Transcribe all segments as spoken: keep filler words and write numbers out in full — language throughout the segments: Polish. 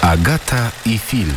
Agata i film.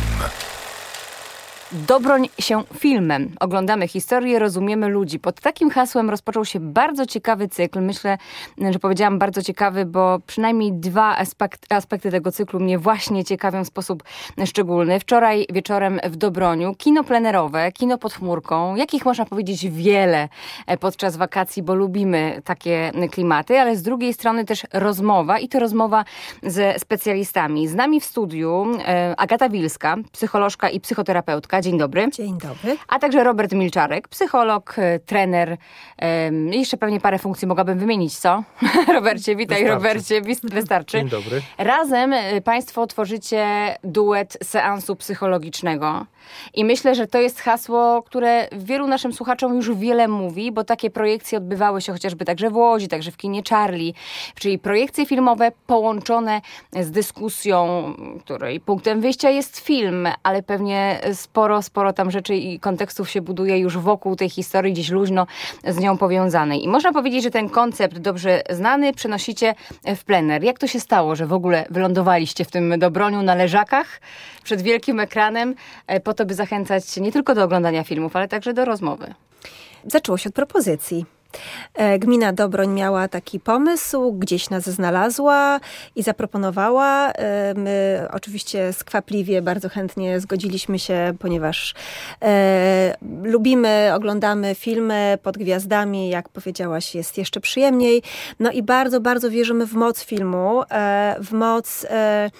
Dobroń się filmem. Oglądamy historię, rozumiemy ludzi. Pod takim hasłem rozpoczął się bardzo ciekawy cykl. Myślę, że powiedziałam bardzo ciekawy, bo przynajmniej dwa aspekt, aspekty tego cyklu mnie właśnie ciekawią w sposób szczególny. Wczoraj wieczorem w Dobroniu kino plenerowe, kino pod chmurką, jakich można powiedzieć wiele podczas wakacji, bo lubimy takie klimaty, ale z drugiej strony też rozmowa i to rozmowa ze specjalistami. Z nami w studiu Agata Wilska, psycholożka i psychoterapeutka. Dzień dobry. Dzień dobry. A także Robert Milczarek, psycholog, trener. Um, jeszcze pewnie parę funkcji mogłabym wymienić, co? Robercie, witaj. Wystarczy. Robercie, wystarczy. Dzień dobry. Razem Państwo tworzycie duet seansu psychologicznego. I myślę, że to jest hasło, które wielu naszym słuchaczom już wiele mówi, bo takie projekcje odbywały się chociażby także w Łodzi, także w kinie Charlie. Czyli projekcje filmowe połączone z dyskusją, której punktem wyjścia jest film, ale pewnie sporo, sporo tam rzeczy i kontekstów się buduje już wokół tej historii, gdzieś luźno z nią powiązanej. I można powiedzieć, że ten koncept dobrze znany przenosicie w plener. Jak to się stało, że w ogóle wylądowaliście w tym Dobroniu na leżakach przed wielkim ekranem, po to, by zachęcać nie tylko do oglądania filmów, ale także do rozmowy? Zaczęło się od propozycji. Gmina Dobroń miała taki pomysł, gdzieś nas znalazła i zaproponowała. My oczywiście skwapliwie, bardzo chętnie zgodziliśmy się, ponieważ e, lubimy, oglądamy filmy pod gwiazdami, jak powiedziałaś, jest jeszcze przyjemniej. No i bardzo, bardzo wierzymy w moc filmu, e, w moc e,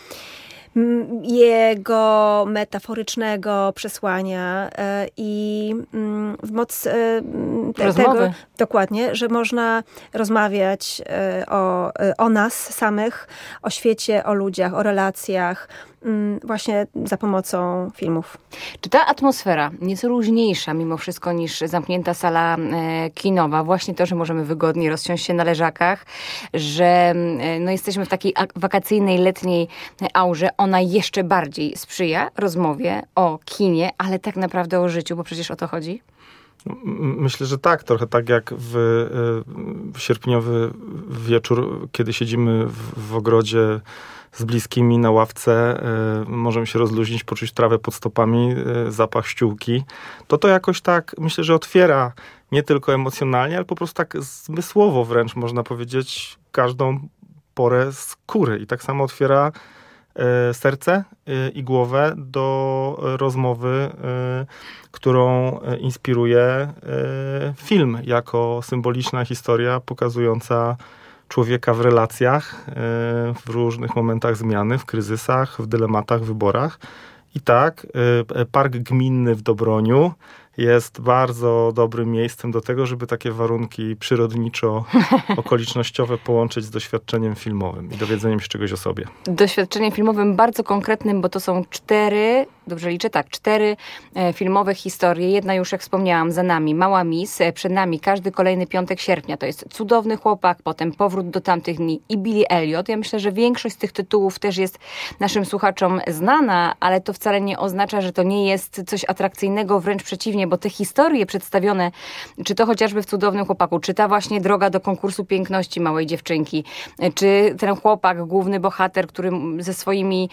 jego metaforycznego przesłania e, i mm, w moc e, te, tego, dokładnie, że można rozmawiać e, o, o nas samych, o świecie, o ludziach, o relacjach, mm, właśnie za pomocą filmów. Czy ta atmosfera jest różniejsza mimo wszystko niż zamknięta sala e, kinowa? Właśnie to, że możemy wygodnie rozsiąść się na leżakach, że e, no, jesteśmy w takiej wakacyjnej, letniej aurze. Ona jeszcze bardziej sprzyja rozmowie o kinie, ale tak naprawdę o życiu, bo przecież o to chodzi. Myślę, że tak. Trochę tak jak w, w sierpniowy wieczór, kiedy siedzimy w, w ogrodzie z bliskimi na ławce, y, możemy się rozluźnić, poczuć trawę pod stopami, y, zapach ściółki. To to jakoś tak, myślę, że otwiera nie tylko emocjonalnie, ale po prostu tak zmysłowo wręcz, można powiedzieć, każdą porę skóry. I tak samo otwiera y, serce y, i głowę do rozmowy, y, którą inspiruje y, film jako symboliczna historia pokazująca człowieka w relacjach, w różnych momentach zmiany, w kryzysach, w dylematach, wyborach. I tak, park gminny w Dobroniu jest bardzo dobrym miejscem do tego, żeby takie warunki przyrodniczo-okolicznościowe połączyć z doświadczeniem filmowym i dowiedzeniem się czegoś o sobie. Doświadczeniem filmowym bardzo konkretnym, bo to są cztery, dobrze liczę, tak, cztery e, filmowe historie. Jedna już, jak wspomniałam, za nami, Mała Miss, e, przed nami każdy kolejny piątek sierpnia. To jest Cudowny chłopak, potem Powrót do tamtych dni i Billy Elliot. Ja myślę, że większość z tych tytułów też jest naszym słuchaczom znana, ale to wcale nie oznacza, że to nie jest coś atrakcyjnego, wręcz przeciwnie, bo te historie przedstawione, czy to chociażby w Cudownym chłopaku, czy ta właśnie droga do konkursu piękności małej dziewczynki, czy ten chłopak, główny bohater, który ze swoimi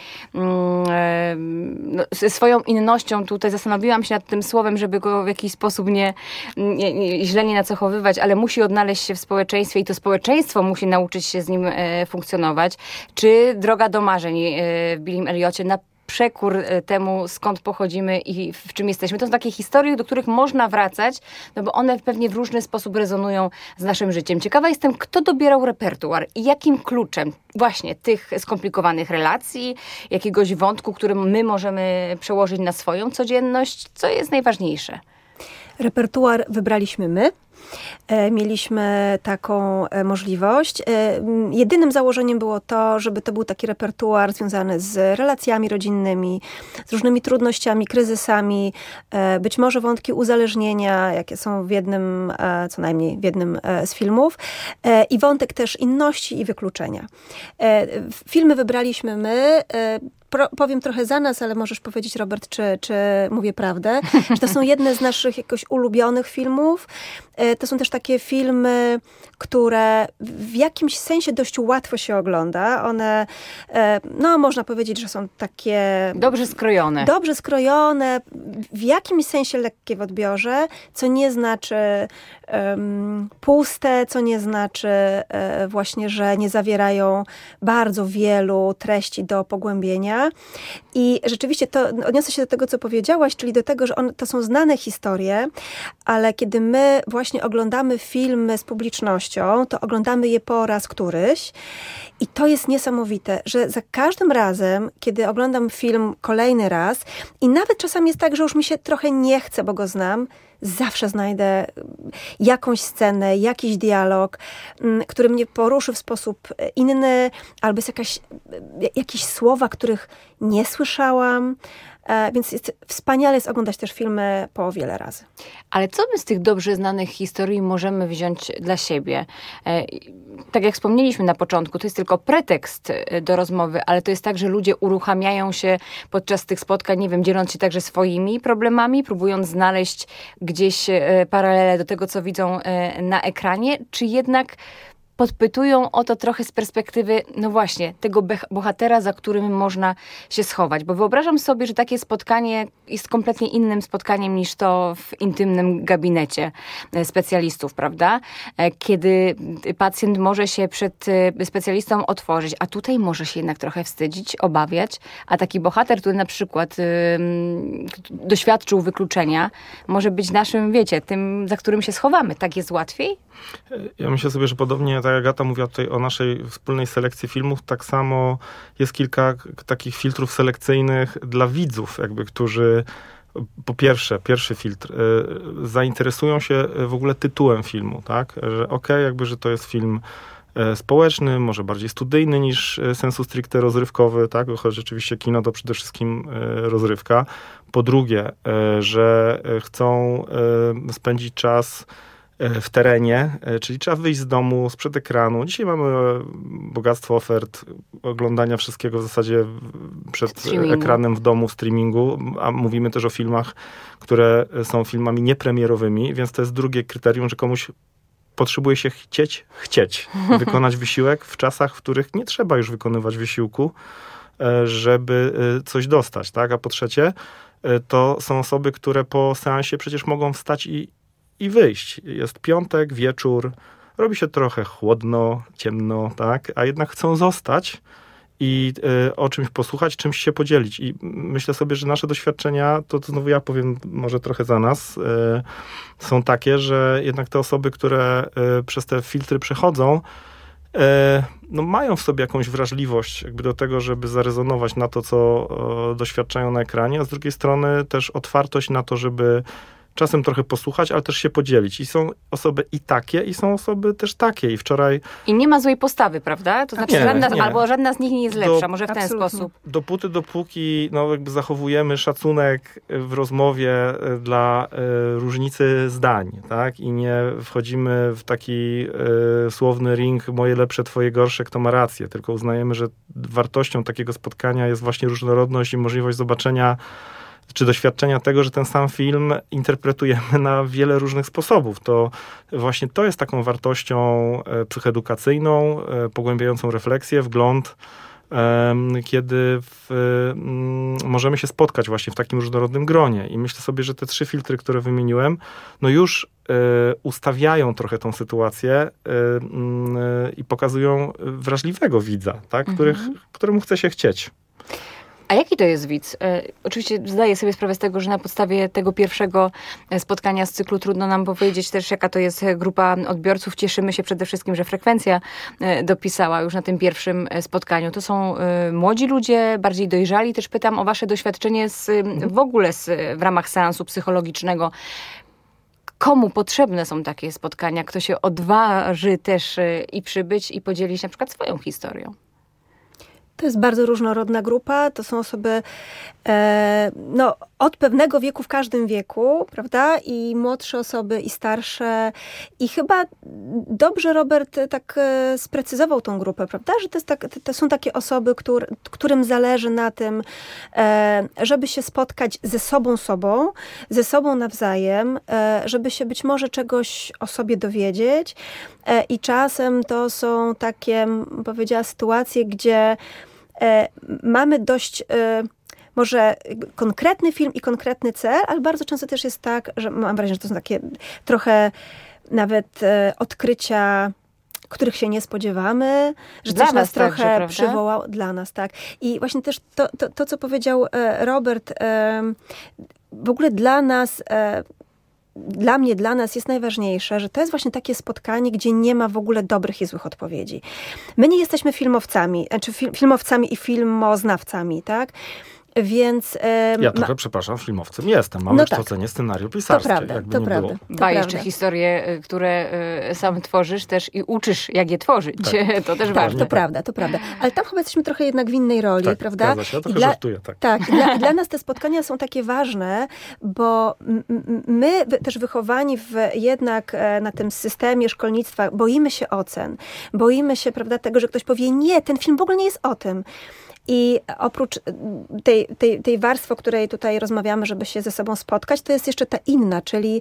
no, ze swoją innością, tutaj zastanowiłam się nad tym słowem, żeby go w jakiś sposób nie, nie, nie źle nie nacechowywać, ale musi odnaleźć się w społeczeństwie i to społeczeństwo musi nauczyć się z nim e, funkcjonować, czy droga do marzeń e, w Billym Elliocie na przekór temu, skąd pochodzimy i w czym jesteśmy. To są takie historie, do których można wracać, no bo one pewnie w różny sposób rezonują z naszym życiem. Ciekawa jestem, kto dobierał repertuar i jakim kluczem właśnie tych skomplikowanych relacji, jakiegoś wątku, który my możemy przełożyć na swoją codzienność. Co jest najważniejsze? Repertuar wybraliśmy my. Mieliśmy taką możliwość. Jedynym założeniem było to, żeby to był taki repertuar związany z relacjami rodzinnymi, z różnymi trudnościami, kryzysami, być może wątki uzależnienia, jakie są w jednym, co najmniej w jednym z filmów, i wątek też inności i wykluczenia. Filmy wybraliśmy my. pro, powiem trochę za nas, ale możesz powiedzieć, Robert, czy, czy mówię prawdę, że to są jedne z naszych jakoś ulubionych filmów. To są też takie filmy, które w jakimś sensie dość łatwo się ogląda. One, no można powiedzieć, że są takie... Dobrze skrojone. Dobrze skrojone, w jakimś sensie lekkie w odbiorze, co nie znaczy um, puste, co nie znaczy um, właśnie, że nie zawierają bardzo wielu treści do pogłębienia. I rzeczywiście to odniosę się do tego, co powiedziałaś, czyli do tego, że on, to są znane historie, ale kiedy my właśnie oglądamy filmy z publicznością, to oglądamy je po raz któryś. I to jest niesamowite, że za każdym razem, kiedy oglądam film kolejny raz i nawet czasami jest tak, że już mi się trochę nie chce, bo go znam, zawsze znajdę jakąś scenę, jakiś dialog, który mnie poruszy w sposób inny, albo jest jakaś, jakieś słowa, których nie słyszałam. Więc jest, wspaniale jest oglądać też filmy po wiele razy. Ale co my z tych dobrze znanych historii możemy wziąć dla siebie? Tak jak wspomnieliśmy na początku, to jest tylko pretekst do rozmowy, ale to jest tak, że ludzie uruchamiają się podczas tych spotkań, nie wiem, dzieląc się także swoimi problemami, próbując znaleźć gdzieś paralele do tego, co widzą na ekranie, czy jednak podpytują o to trochę z perspektywy, no właśnie, tego bohatera, za którym można się schować. Bo wyobrażam sobie, że takie spotkanie jest kompletnie innym spotkaniem niż to w intymnym gabinecie specjalistów, prawda? Kiedy pacjent może się przed specjalistą otworzyć, a tutaj może się jednak trochę wstydzić, obawiać, a taki bohater, który na przykład yy, doświadczył wykluczenia, może być naszym, wiecie, tym, za którym się schowamy. Tak jest łatwiej? Ja myślę sobie, że podobnie tak jak Agata mówiła tutaj o naszej wspólnej selekcji filmów, tak samo jest kilka takich filtrów selekcyjnych dla widzów, jakby, którzy po pierwsze, pierwszy filtr, y, zainteresują się w ogóle tytułem filmu, tak? Że okej, okay, jakby, że to jest film społeczny, może bardziej studyjny niż sensu stricte rozrywkowy, tak? Choć rzeczywiście kino to przede wszystkim rozrywka. Po drugie, że chcą spędzić czas w terenie, czyli trzeba wyjść z domu, sprzed ekranu. Dzisiaj mamy bogactwo ofert oglądania wszystkiego w zasadzie przed streamingu. Ekranem w domu, w streamingu, a mówimy też o filmach, które są filmami niepremierowymi, więc to jest drugie kryterium, że komuś potrzebuje się chcieć, chcieć wykonać wysiłek w czasach, w których nie trzeba już wykonywać wysiłku, żeby coś dostać, tak? A po trzecie, to są osoby, które po seansie przecież mogą wstać i i wyjść. Jest piątek, wieczór, robi się trochę chłodno, ciemno, tak? A jednak chcą zostać i y, o czymś posłuchać, czymś się podzielić. I myślę sobie, że nasze doświadczenia, to, to znowu ja powiem może trochę za nas, y, są takie, że jednak te osoby, które y, przez te filtry przechodzą, y, no mają w sobie jakąś wrażliwość jakby do tego, żeby zarezonować na to, co y, doświadczają na ekranie, a z drugiej strony też otwartość na to, żeby czasem trochę posłuchać, ale też się podzielić. I są osoby i takie, i są osoby też takie. I wczoraj... I nie ma złej postawy, prawda? To znaczy, nie, żadna, nie. albo żadna z nich nie jest lepsza, Do, może w ten absolutnie. sposób. Dopóty, dopóki no, jakby zachowujemy szacunek w rozmowie dla y, różnicy zdań, tak? I nie wchodzimy w taki y, słowny ring moje lepsze, twoje gorsze, kto ma rację, tylko uznajemy, że wartością takiego spotkania jest właśnie różnorodność i możliwość zobaczenia czy doświadczenia tego, że ten sam film interpretujemy na wiele różnych sposobów. To właśnie to jest taką wartością psychoedukacyjną, pogłębiającą refleksję, wgląd, kiedy w, możemy się spotkać właśnie w takim różnorodnym gronie. I myślę sobie, że te trzy filtry, które wymieniłem, no już ustawiają trochę tą sytuację i pokazują wrażliwego widza, tak? Których, mhm. któremu chce się chcieć. A jaki to jest widz? E, oczywiście zdaję sobie sprawę z tego, że na podstawie tego pierwszego spotkania z cyklu trudno nam powiedzieć też, jaka to jest grupa odbiorców. Cieszymy się przede wszystkim, że frekwencja e, dopisała już na tym pierwszym spotkaniu. To są e, młodzi ludzie, bardziej dojrzali. Też pytam o wasze doświadczenie z, w ogóle z, w ramach seansu psychologicznego. Komu potrzebne są takie spotkania? Kto się odważy też e, i przybyć i podzielić na przykład swoją historią? To jest bardzo różnorodna grupa. To są osoby, e, no od pewnego wieku w każdym wieku, prawda? I młodsze osoby, i starsze. I chyba dobrze Robert tak e, sprecyzował tą grupę, prawda? Że to, jest tak, to są takie osoby, któr, którym zależy na tym, e, żeby się spotkać ze sobą sobą, ze sobą nawzajem, e, żeby się być może czegoś o sobie dowiedzieć. E, I czasem to są takie, powiedziała, sytuacje, gdzie e, mamy dość... E, może konkretny film i konkretny cel, ale bardzo często też jest tak, że mam wrażenie, że to są takie trochę nawet e, odkrycia, których się nie spodziewamy, że dla coś nas trochę także, przywołało dla nas, tak. I właśnie też to, to, to co powiedział e, Robert, e, w ogóle dla nas, e, dla mnie, dla nas jest najważniejsze, że to jest właśnie takie spotkanie, gdzie nie ma w ogóle dobrych i złych odpowiedzi. My nie jesteśmy filmowcami, czy filmowcami i filmoznawcami, tak? Więc... E, ja trochę, ma... przepraszam, filmowcem jestem. Mam no wykształcenie tak. scenariusz pisarskie, to prawda, jakby to nie prawda, było. to Ba, prawda. jeszcze historie, które sam tworzysz też i uczysz, jak je tworzyć. Tak. To też tak, ważne. to prawda, to prawda. Ale tam chyba jesteśmy trochę jednak w innej roli, tak, prawda? Zgadza się, ja trochę dla, żartuję, tak. Tak, dla, dla nas te spotkania są takie ważne, bo my też wychowani w, jednak na tym systemie szkolnictwa boimy się ocen. Boimy się, prawda, tego, że ktoś powie, nie, ten film w ogóle nie jest o tym. I oprócz tej, tej, tej warstwy, o której tutaj rozmawiamy, żeby się ze sobą spotkać, to jest jeszcze ta inna, czyli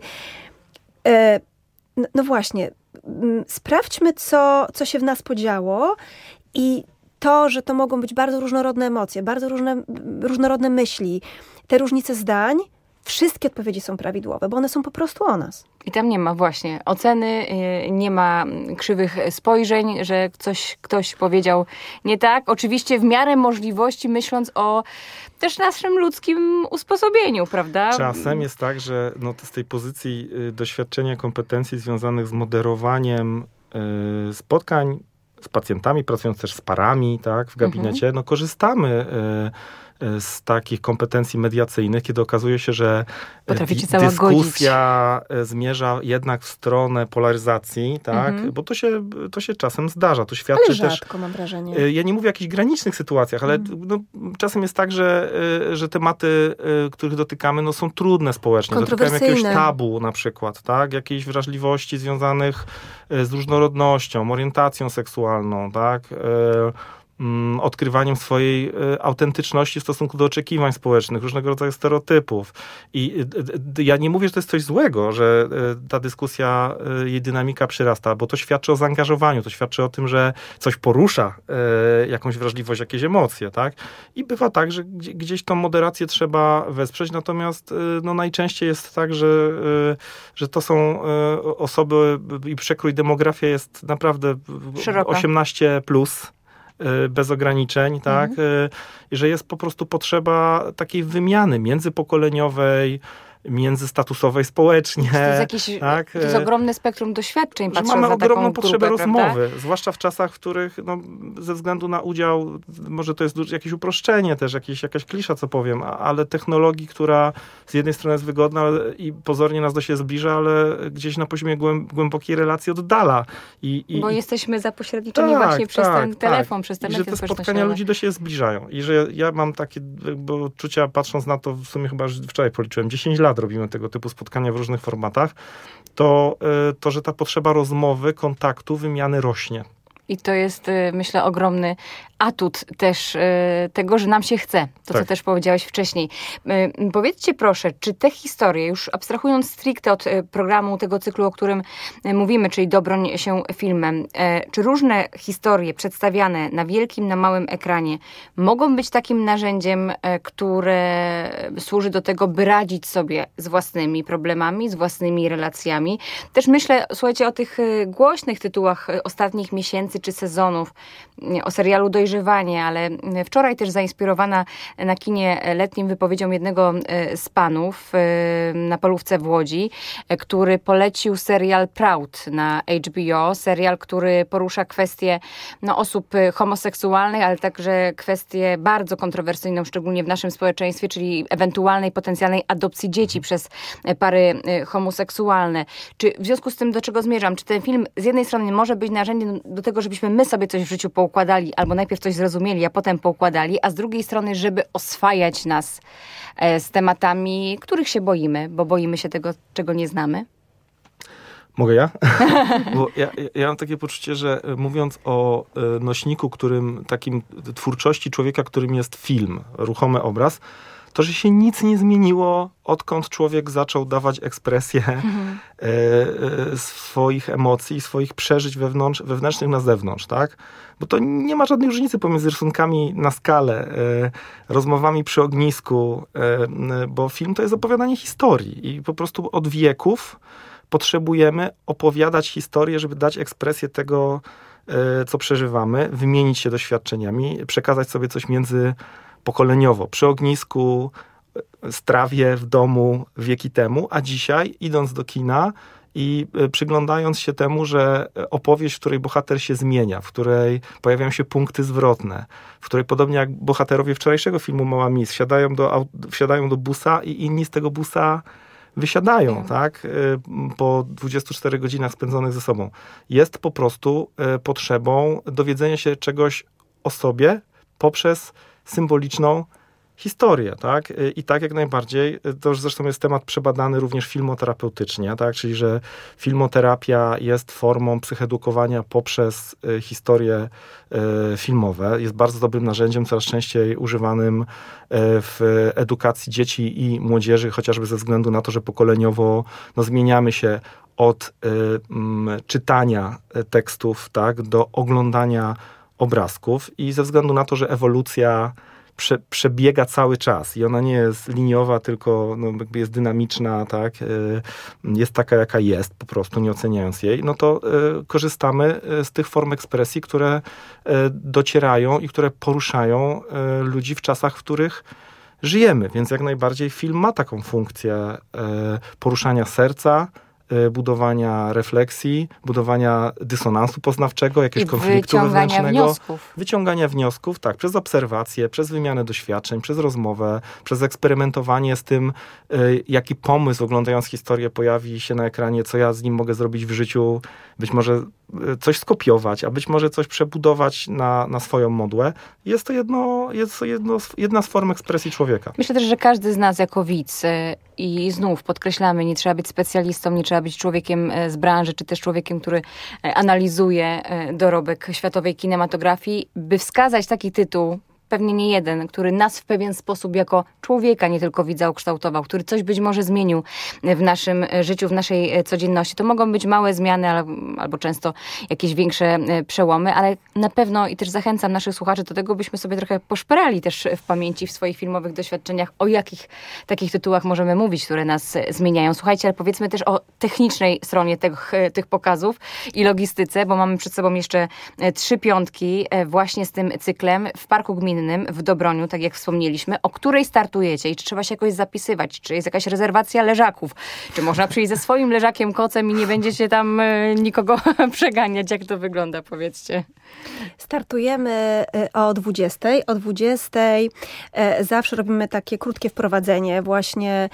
e, no właśnie, sprawdźmy, co, co się w nas podziało i to, że to mogą być bardzo różnorodne emocje, bardzo różne, różnorodne myśli, te różnice zdań, wszystkie odpowiedzi są prawidłowe, bo one są po prostu o nas. I tam nie ma właśnie oceny, nie ma krzywych spojrzeń, że coś, ktoś powiedział nie tak. Oczywiście w miarę możliwości, myśląc o też naszym ludzkim usposobieniu, prawda? Czasem jest tak, że no, z tej pozycji y, doświadczenia, kompetencji związanych z moderowaniem y, spotkań z pacjentami, pracując też z parami, tak, w gabinecie, mhm. no korzystamy y, z takich kompetencji mediacyjnych, kiedy okazuje się, że Potraficie dyskusja zmierza jednak w stronę polaryzacji, tak? Mhm. Bo to się, to się czasem zdarza. To świadczy ale rzadko, też, mam wrażenie. Ja nie mówię o jakichś granicznych sytuacjach, ale mhm. no, czasem jest tak, że, że tematy, których dotykamy, no, są trudne społecznie. Dotykają jakiegoś tabu na przykład, tak? Jakiejś wrażliwości związanych z różnorodnością, orientacją seksualną, tak? Odkrywaniem swojej autentyczności w stosunku do oczekiwań społecznych, różnego rodzaju stereotypów. I ja nie mówię, że to jest coś złego, że ta dyskusja, jej dynamika przyrasta, bo to świadczy o zaangażowaniu, to świadczy o tym, że coś porusza jakąś wrażliwość, jakieś emocje, tak? I bywa tak, że gdzieś tą moderację trzeba wesprzeć, natomiast no, najczęściej jest tak, że, że to są osoby i przekrój demografia jest naprawdę szeroka. osiemnaście plus. Bez ograniczeń, tak? Mhm. I że jest po prostu potrzeba takiej wymiany międzypokoleniowej, międzystatusowej społecznie. To jest, jakieś, tak? to jest ogromne spektrum doświadczeń, patrząc mamy na ogromną taką potrzebę grupę, rozmowy, prawda? zwłaszcza w czasach, w których no, ze względu na udział, może to jest jakieś uproszczenie też, jakieś, jakaś klisza, co powiem, ale technologii, która z jednej strony jest wygodna ale, i pozornie nas do siebie zbliża, ale gdzieś na poziomie głęb, głębokiej relacji oddala. I, i, Bo i... jesteśmy zapośredniczeni tak, właśnie przez tak, ten telefon, tak. przez te I media że te spotkania ludzi do siebie zbliżają. I że ja mam takie bo odczucia, patrząc na to, w sumie chyba wczoraj policzyłem, dziesięć lat robimy tego typu spotkania w różnych formatach, to, to, że ta potrzeba rozmowy, kontaktu, wymiany rośnie. I to jest, myślę, ogromny atut też tego, że nam się chce. To, tak. co też powiedziałeś wcześniej. Powiedzcie proszę, czy te historie, już abstrahując stricte od programu tego cyklu, o którym mówimy, czyli Dobroń się filmem, czy różne historie przedstawiane na wielkim, na małym ekranie mogą być takim narzędziem, które służy do tego, by radzić sobie z własnymi problemami, z własnymi relacjami? Też myślę, słuchajcie, o tych głośnych tytułach ostatnich miesięcy czy sezonów, o serialu Dojrzewanie, ale wczoraj też zainspirowana na kinie letnim wypowiedzią jednego z panów na Polówce w Łodzi, który polecił serial Proud na H B O, serial, który porusza kwestię no, osób homoseksualnych, ale także kwestię bardzo kontrowersyjną, szczególnie w naszym społeczeństwie, czyli ewentualnej, potencjalnej adopcji dzieci przez pary homoseksualne. Czy w związku z tym, do czego zmierzam, czy ten film z jednej strony może być narzędziem do tego, żeby żebyśmy my sobie coś w życiu poukładali, albo najpierw coś zrozumieli, a potem poukładali, a z drugiej strony, żeby oswajać nas z tematami, których się boimy, bo boimy się tego, czego nie znamy? Mogę ja? Bo ja, ja mam takie poczucie, że mówiąc o nośniku, którym takim twórczości człowieka, którym jest film, ruchomy obraz, to, że się nic nie zmieniło, odkąd człowiek zaczął dawać ekspresję mhm. e, e, swoich emocji, swoich przeżyć wewnątrz, wewnętrznych na zewnątrz, tak? Bo to nie ma żadnej różnicy pomiędzy rysunkami na skalę, e, rozmowami przy ognisku, e, bo film to jest opowiadanie historii i po prostu od wieków potrzebujemy opowiadać historię, żeby dać ekspresję tego, e, co przeżywamy, wymienić się doświadczeniami, przekazać sobie coś międzypokoleniowo, przy ognisku, strawie w domu wieki temu, a dzisiaj idąc do kina i przyglądając się temu, że opowieść, w której bohater się zmienia, w której pojawiają się punkty zwrotne, w której podobnie jak bohaterowie wczorajszego filmu Mała Miss wsiadają do, wsiadają do busa i inni z tego busa wysiadają, mm. tak, po dwudziestu czterech godzinach spędzonych ze sobą. Jest po prostu potrzebą dowiedzenia się czegoś o sobie poprzez symboliczną historię, tak? I tak jak najbardziej, to już zresztą jest temat przebadany również filmoterapeutycznie, tak? Czyli, że filmoterapia jest formą psychedukowania poprzez y, historie y, filmowe. Jest bardzo dobrym narzędziem, coraz częściej używanym y, w edukacji dzieci i młodzieży, chociażby ze względu na to, że pokoleniowo no, zmieniamy się od y, y, czytania tekstów, tak? Do oglądania obrazków i ze względu na to, że ewolucja Prze, przebiega cały czas i ona nie jest liniowa, tylko no, jakby jest dynamiczna, tak? Jest taka, jaka jest, po prostu nie oceniając jej, no to y, korzystamy z tych form ekspresji, które y, docierają i które poruszają y, ludzi w czasach, w których żyjemy. Więc jak najbardziej film ma taką funkcję y, poruszania serca, budowania refleksji, budowania dysonansu poznawczego, jakiegoś konfliktu wewnętrznego. Wniosków. Wyciągania wniosków, tak, przez obserwację, przez wymianę doświadczeń, przez rozmowę, przez eksperymentowanie z tym, y, jaki pomysł, oglądając historię, pojawi się na ekranie, co ja z nim mogę zrobić w życiu, być może y, coś skopiować, a być może coś przebudować na, na swoją modłę. Jest to, jedno, jest to jedno, jedna z form ekspresji człowieka. Myślę też, że każdy z nas jako widz y, i znów podkreślamy, nie trzeba być specjalistą, nie trzeba być człowiekiem z branży, czy też człowiekiem, który analizuje dorobek światowej kinematografii, by wskazać taki tytuł, pewnie nie jeden, który nas w pewien sposób jako człowieka, nie tylko widza, ukształtował, który coś być może zmienił w naszym życiu, w naszej codzienności. To mogą być małe zmiany, albo często jakieś większe przełomy, ale na pewno i też zachęcam naszych słuchaczy do tego, byśmy sobie trochę poszperali też w pamięci, w swoich filmowych doświadczeniach, o jakich takich tytułach możemy mówić, które nas zmieniają. Słuchajcie, ale powiedzmy też o technicznej stronie tych, tych pokazów i logistyce, bo mamy przed sobą jeszcze trzy piątki właśnie z tym cyklem w Parku Gminnym w Dobroniu, tak jak wspomnieliśmy, o której startujecie i czy trzeba się jakoś zapisywać, czy jest jakaś rezerwacja leżaków, czy można przyjść ze swoim leżakiem, kocem i nie będziecie tam y, nikogo przeganiać. Jak to wygląda, powiedzcie? Startujemy o dwudziestej. O dwudziestej zawsze robimy takie krótkie wprowadzenie właśnie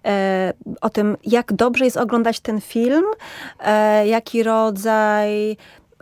o tym, jak dobrze jest oglądać ten film, jaki rodzaj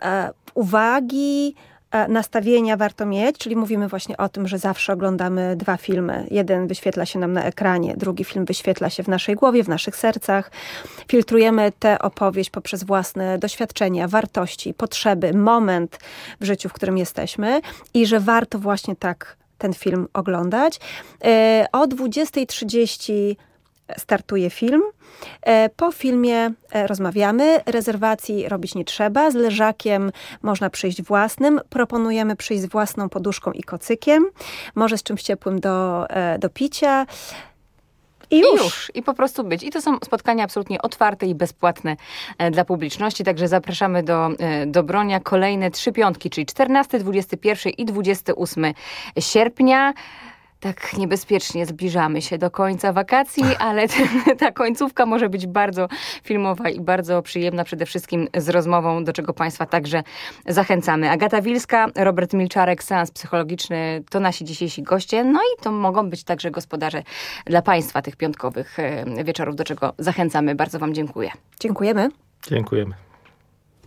uwagi, nastawienia warto mieć, czyli mówimy właśnie o tym, że zawsze oglądamy dwa filmy. Jeden wyświetla się nam na ekranie, drugi film wyświetla się w naszej głowie, w naszych sercach. Filtrujemy tę opowieść poprzez własne doświadczenia, wartości, potrzeby, moment w życiu, w którym jesteśmy i że warto właśnie tak ten film oglądać. O dwudziestej trzydzieści startuje film. Po filmie rozmawiamy, rezerwacji robić nie trzeba, z leżakiem można przyjść własnym, proponujemy przyjść z własną poduszką i kocykiem, może z czymś ciepłym do, do picia. I już. I już. I po prostu być. I to są spotkania absolutnie otwarte i bezpłatne dla publiczności, także zapraszamy do Dobronia. Kolejne trzy piątki, czyli czternastego, dwudziestego pierwszego i dwudziestego ósmego sierpnia. Tak niebezpiecznie zbliżamy się do końca wakacji, ale ten, ta końcówka może być bardzo filmowa i bardzo przyjemna, przede wszystkim z rozmową, do czego Państwa także zachęcamy. Agata Wilska, Robert Milczarek, seans psychologiczny to nasi dzisiejsi goście, no i to mogą być także gospodarze dla Państwa tych piątkowych wieczorów, do czego zachęcamy. Bardzo Wam dziękuję. Dziękujemy. Dziękujemy.